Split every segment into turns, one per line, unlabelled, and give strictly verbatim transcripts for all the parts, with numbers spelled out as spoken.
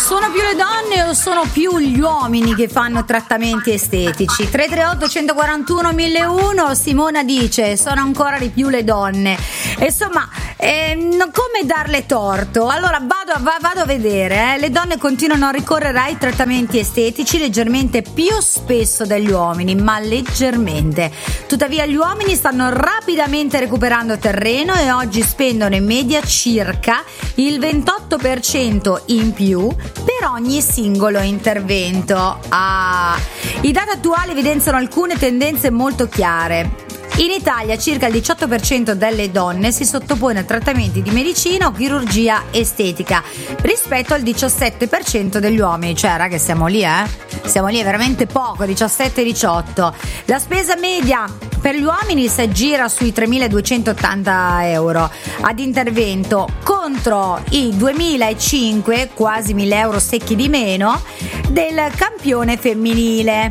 Sono più le donne o sono più gli uomini che fanno trattamenti estetici? tre tre otto uno quattro uno mille uno. Simona dice sono ancora di più le donne. Insomma, ehm, come darle torto? Allora vado, va, vado a vedere eh. Le donne continuano a ricorrere ai trattamenti estetici leggermente più spesso degli uomini, ma leggermente. Tuttavia gli uomini stanno rapidamente recuperando terreno e oggi spendono in media circa il ventotto per cento in più per ogni singolo intervento. Ah, i dati attuali evidenziano alcune tendenze molto chiare. In Italia circa il diciotto per cento delle donne si sottopone a trattamenti di medicina o chirurgia estetica rispetto al diciassette per cento degli uomini. Cioè, raga, siamo lì, eh? Siamo lì, è veramente poco, diciassette diciotto. La spesa media per gli uomini si aggira sui tremiladuecentottanta euro ad intervento contro i duemilacinque, quasi mille euro secchi di meno, del campione femminile.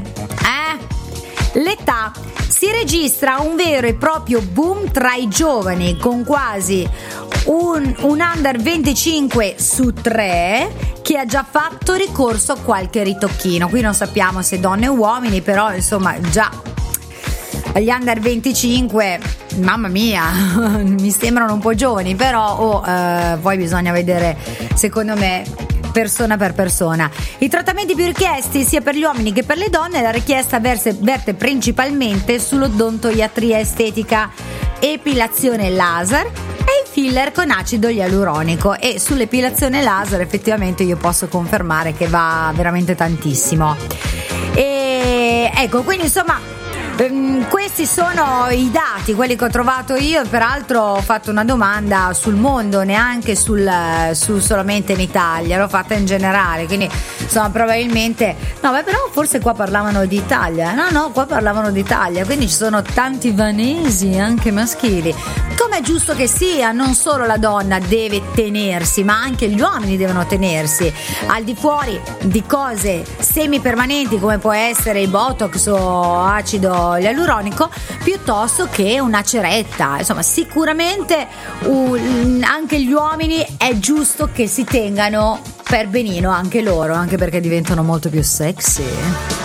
Eh? L'età. Si registra un vero e proprio boom tra i giovani, con quasi un, un under venticinque su tre che ha già fatto ricorso a qualche ritocchino. Qui non sappiamo se donne o uomini, però insomma già gli under venticinque, mamma mia, mi sembrano un po' giovani, però oh, eh, poi bisogna vedere, secondo me, persona per persona. I trattamenti più richiesti sia per gli uomini che per le donne, la richiesta verse, verte principalmente sull'odontoiatria estetica, epilazione laser e i filler con acido ialuronico. E sull'epilazione laser effettivamente io posso confermare che va veramente tantissimo. E ecco, quindi insomma questi sono i dati, quelli che ho trovato io. Peraltro ho fatto una domanda sul mondo, neanche sul, sul solamente in Italia, l'ho fatta in generale, quindi insomma probabilmente no, beh, però forse qua parlavano di Italia, no no qua parlavano di Italia, quindi ci sono tanti vanesi anche maschili, come è giusto che sia. Non solo la donna deve tenersi, ma anche gli uomini devono tenersi, al di fuori di cose semipermanenti come può essere il botox o acido ialuronico, piuttosto che una ceretta. Insomma, sicuramente uh, anche gli uomini è giusto che si tengano per benino anche loro, anche perché diventano molto più sexy.